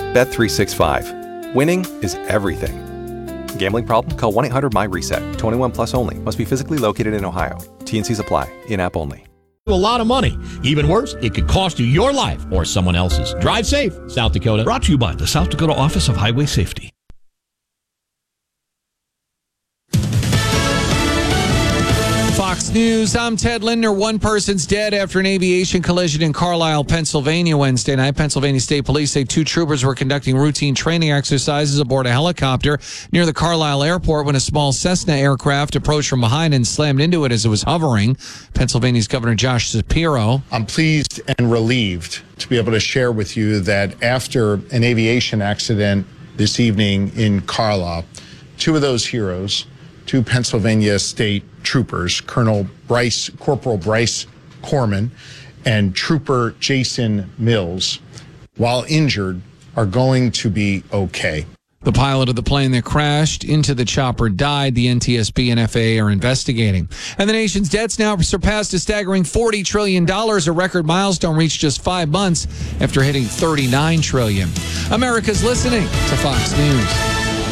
Bet365. Winning is everything. Gambling problem? Call 1-800-MY-RESET. 21 plus only. Must be physically located in Ohio. T&Cs apply. In-app only. A lot of money. Even worse, it could cost you your life or someone else's. Drive safe, South Dakota. Brought to you by the South Dakota Office of Highway Safety. Fox News, I'm Ted Lindner. One person's dead after an aviation collision in Carlisle, Pennsylvania Wednesday night. Pennsylvania State Police say 2 troopers were conducting routine training exercises aboard a helicopter near the Carlisle airport when a small Cessna aircraft approached from behind and slammed into it as it was hovering. Pennsylvania's Governor Josh Shapiro. I'm pleased and relieved to be able to share with you that after an aviation accident this evening in Carlisle, 2 of those heroes, 2 Pennsylvania State troopers, Corporal Bryce Corman and Trooper Jason Mills, while injured, are going to be okay. The pilot of the plane that crashed into the chopper died. The NTSB and FAA are investigating. And the nation's debts now surpassed a staggering $40 trillion, a record milestone reached just 5 months after hitting $39 trillion. America's listening to Fox News.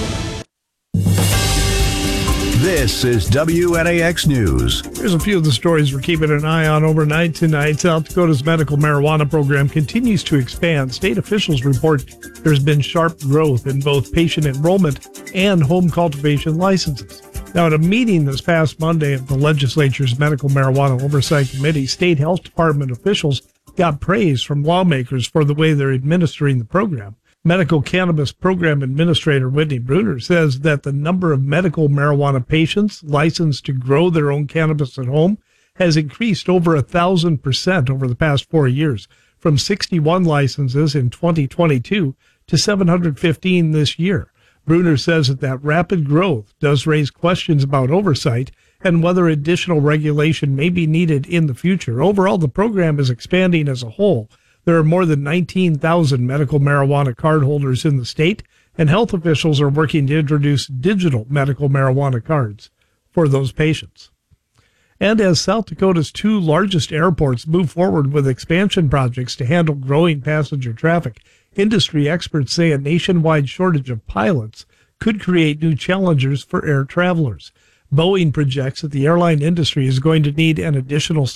This is WNAX News. Here's a few of the stories we're keeping an eye on overnight tonight. South Dakota's medical marijuana program continues to expand. State officials report there's been sharp growth in both patient enrollment and home cultivation licenses. Now, at a meeting this past Monday of the legislature's Medical Marijuana Oversight Committee, state health department officials got praise from lawmakers for the way they're administering the program. Medical Cannabis Program Administrator Whitney Bruner says that the number of medical marijuana patients licensed to grow their own cannabis at home has increased over 1,000% over the past 4 years, from 61 licenses in 2022 to 715 this year. Bruner says that rapid growth does raise questions about oversight and whether additional regulation may be needed in the future. Overall, the program is expanding as a whole. There are more than 19,000 medical marijuana cardholders in the state, and health officials are working to introduce digital medical marijuana cards for those patients. And as South Dakota's 2 largest airports move forward with expansion projects to handle growing passenger traffic, industry experts say a nationwide shortage of pilots could create new challenges for air travelers. Boeing projects that the airline industry is going to need an additional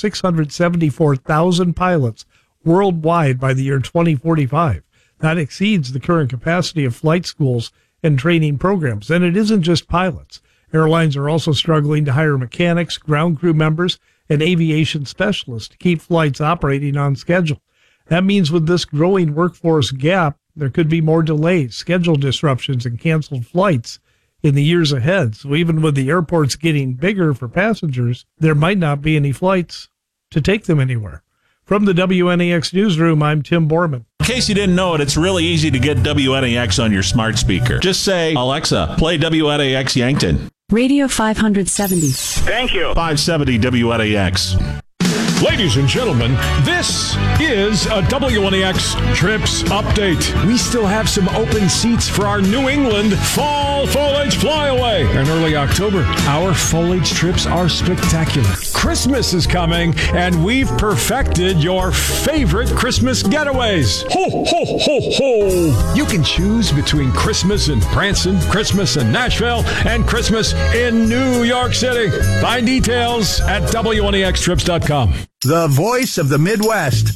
674,000 pilots worldwide by the year 2045. That exceeds the current capacity of flight schools and training programs. And it isn't just pilots. Airlines are also struggling to hire mechanics, ground crew members, and aviation specialists to keep flights operating on schedule. That means with this growing workforce gap, there could be more delays, schedule disruptions, and canceled flights in the years ahead. So even with the airports getting bigger for passengers, there might not be any flights to take them anywhere. From the WNAX newsroom, I'm Tim Borman. In case you didn't know it, it's really easy to get WNAX on your smart speaker. Just say, Alexa, play WNAX Yankton. Radio 570. Thank you. 570 WNAX. Ladies and gentlemen, this is a WNAX Trips Update. We still have some open seats for our New England Fall Foliage Flyaway. In early October, our foliage trips are spectacular. Christmas is coming, and we've perfected your favorite Christmas getaways. Ho, ho, ho, ho! You can choose between Christmas in Branson, Christmas in Nashville, and Christmas in New York City. Find details at WNAXTrips.com. The voice of the Midwest.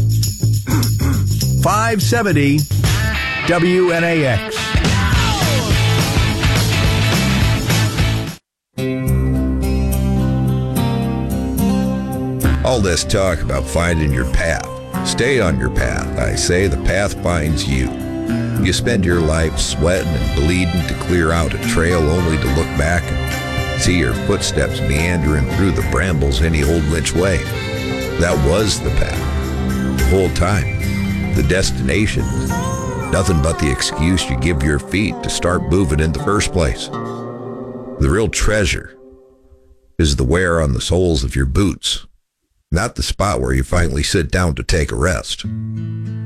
570 WNAX. All this talk about finding your path. Stay on your path. I say the path finds you. You spend your life sweating and bleeding to clear out a trail only to look back and see your footsteps meandering through the brambles any old which way. That was the path. The whole time. The destination. Nothing but the excuse you give your feet to start moving in the first place. The real treasure is the wear on the soles of your boots, not the spot where you finally sit down to take a rest.